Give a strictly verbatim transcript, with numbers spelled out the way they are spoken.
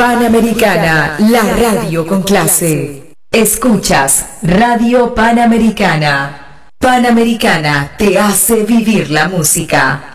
Panamericana, la radio con clase. Escuchas Radio Panamericana. Panamericana te hace vivir la música.